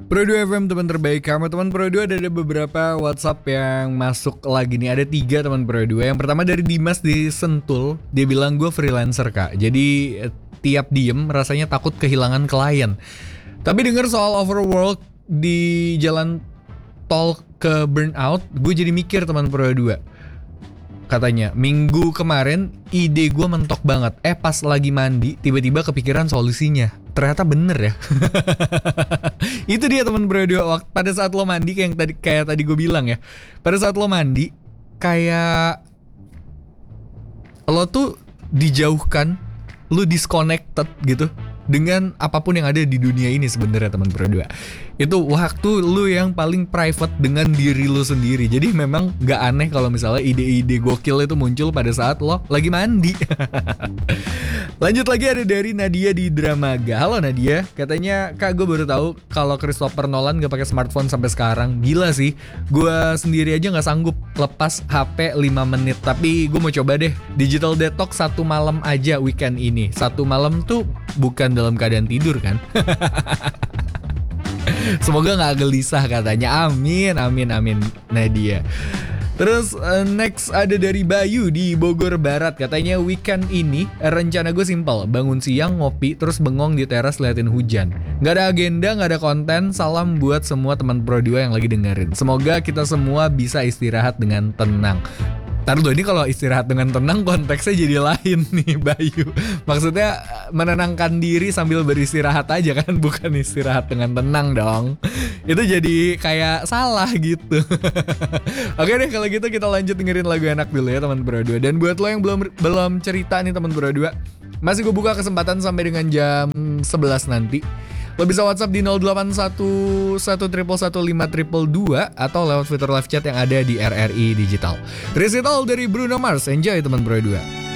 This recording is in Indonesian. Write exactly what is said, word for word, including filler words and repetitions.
Pro dua F M teman terbaik kamu. Teman Pro dua ada beberapa WhatsApp yang masuk lagi nih. Ada tiga teman Pro dua. Yang pertama dari Dimas di Sentul. Dia bilang gue freelancer kak. Jadi eh, tiap diem rasanya takut kehilangan klien. Tapi denger soal overwork di jalan tol ke burnout, gue jadi mikir teman Pro dua. Katanya minggu kemarin ide gue mentok banget. Eh pas lagi mandi tiba-tiba kepikiran solusinya. Ternyata bener ya. Itu dia teman Pro dua. Waktu pada saat lo mandi kayak yang tadi kayak tadi gue bilang ya. Pada saat lo mandi kayak lo tuh dijauhkan, lo disconnected gitu dengan apapun yang ada di dunia ini sebenarnya teman Pro dua. Itu waktu lu yang paling private dengan diri lu sendiri. Jadi memang gak aneh kalau misalnya ide-ide gokil itu muncul pada saat lo lagi mandi. Lanjut lagi ada dari Nadia di Dramaga. Halo Nadia, katanya kak gue baru tahu kalau Christopher Nolan gak pakai smartphone sampai sekarang. Gila sih, gue sendiri aja gak sanggup lepas H P lima menit. Tapi gue mau coba deh digital detox satu malam aja weekend ini. Satu malam tuh bukan dalam keadaan tidur kan. Semoga gak gelisah katanya. Amin, amin, amin Nadia. Terus uh, next ada dari Bayu di Bogor Barat. Katanya weekend ini rencana gue simpel. Bangun siang, ngopi, terus bengong di teras liatin hujan. Gak ada agenda, gak ada konten. Salam buat semua teman Pro dua yang lagi dengerin. Semoga kita semua bisa istirahat dengan tenang. Ntar dulu, ini kalau istirahat dengan tenang konteksnya jadi lain nih Bayu. Maksudnya menenangkan diri sambil beristirahat aja kan, bukan istirahat dengan tenang dong. Itu jadi kayak salah gitu. Oke deh kalau gitu kita lanjut dengerin lagu enak dulu ya teman Pro dua. Dan buat lo yang belum belum cerita nih teman Pro dua, masih gue buka kesempatan sampai dengan jam sebelas nanti. Lo bisa WhatsApp di nol delapan satu satu satu satu lima dua dua atau lewat fitur live chat yang ada di R R I Digital. Recital dari Bruno Mars. Enjoy teman Pro dua.